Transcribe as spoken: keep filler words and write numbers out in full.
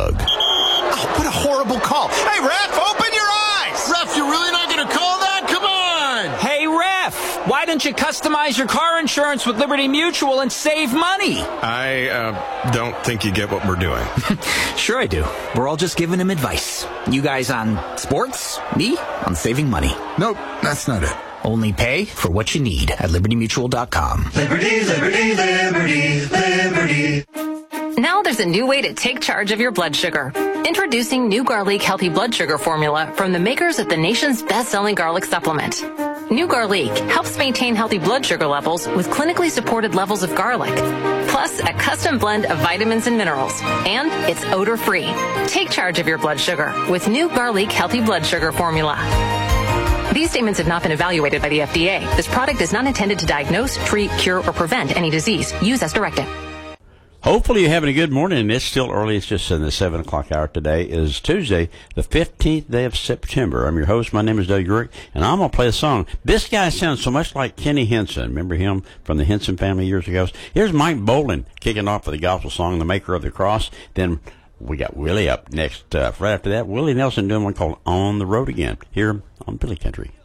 Doug. Oh, what a horrible call. Hey, ref, open your eyes! Ref, you're really not going to call that? Come on! Hey, ref, why don't you customize your car insurance with Liberty Mutual and save money? I uh, don't think you get what we're doing. Sure I do. We're all just giving him advice. You guys on sports, me on saving money. Nope, that's not it. Only pay for what you need at liberty mutual dot com. Liberty, liberty, liberty, liberty. Now there's a new way to take charge of your blood sugar. Introducing new Garlic Healthy Blood Sugar Formula from the makers of the nation's best-selling garlic supplement. New Garlic helps maintain healthy blood sugar levels with clinically supported levels of garlic, plus a custom blend of vitamins and minerals. And it's odor-free. Take charge of your blood sugar with new Garlic Healthy Blood Sugar Formula. These statements have not been evaluated by the F D A. This product is not intended to diagnose, treat, cure, or prevent any disease. Use as directed. Hopefully you're having a good morning. It's still early. It's just in the seven o'clock hour. Today is Tuesday, the fifteenth day of September. I'm your host. My name is Doug Urick, and I'm going to play a song. This guy sounds so much like Kenny Henson. Remember him from the Henson family years ago? Here's Mike Bolin kicking off with the gospel song, The Maker of the Cross. Then we got Willie up next. Uh, right after that, Willie Nelson doing one called On the Road Again here on Billy Country.